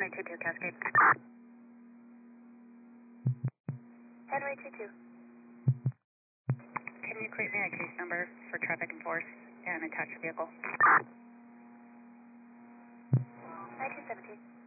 Henry 22 Cascade. Henry 22. Can you create me a case number for traffic and force and attach the vehicle? 1917.